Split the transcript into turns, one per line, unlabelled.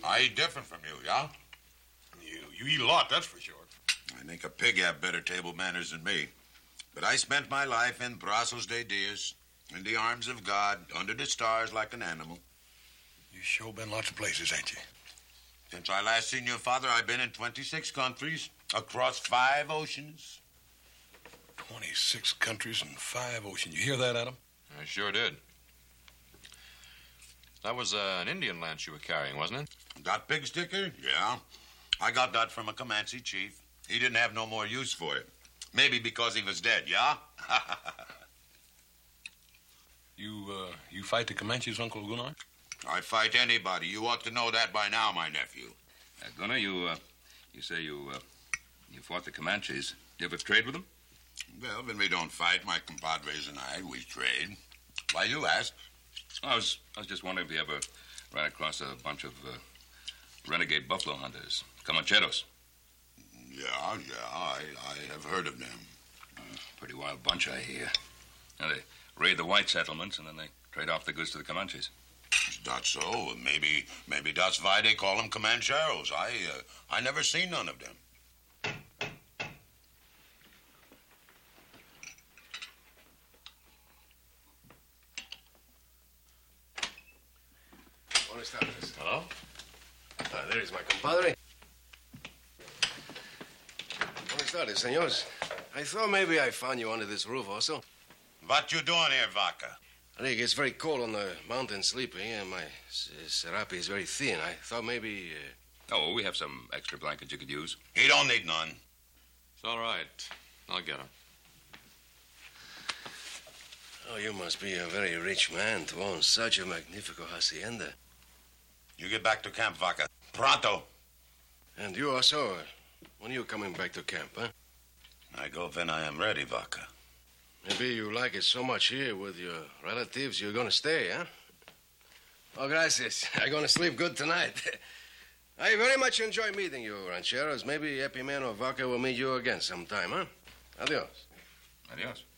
I eat different from you, yeah?
You eat a lot, that's for sure.
I think a pig have better table manners than me. But I spent my life in Brazos de Dias, in the arms of God, under the stars like an animal.
You sure been lots of places, ain't you?
Since I last seen your father, I've been in 26 countries, across 5 oceans.
26 countries and 5 oceans. You hear that, Adam?
I sure did. That was an Indian lance you were carrying, wasn't it?
That big sticker? Yeah. I got that from a Comanche chief. He didn't have no more use for it. Maybe because he was dead, yeah?
You fight the Comanches, Uncle Gunnar?
I fight anybody. You ought to know that by now, my nephew.
Gunnar, you say you fought the Comanches. You ever trade with them?
Well, when we don't fight, my compadres and I, we trade. Why you ask?
I was just wondering if you ever ran across a bunch of renegade buffalo hunters, Comancheros.
Yeah, I have heard of them.
Pretty wild bunch, I hear. Now, they raid the white settlements, and then they trade off the goods to the Comanches.
Is that so? Maybe that's why they call them Comancheros. I never seen none of them.
Buenas tardes.
Hello?
There is my compadre. Buenas tardes, senors. I thought maybe I found you under this roof also.
What you doing here, Vaca?
I think it's very cold on the mountain sleeping, and my serape is very thin. I thought maybe...
Oh, we have some extra blankets you could use.
He don't need none.
It's all right. I'll get him.
Oh, you must be a very rich man to own such a magnifico hacienda.
You get back to camp, Vaca. Pronto.
And you also, when are you coming back to camp, huh?
I go when I am ready, Vaca.
Maybe you like it so much here with your relatives, you're gonna stay, huh? Oh, gracias. I'm gonna sleep good tonight. I very much enjoy meeting you, rancheros. Maybe Epi Man or Vaca will meet you again sometime, huh? Adios.
Adios.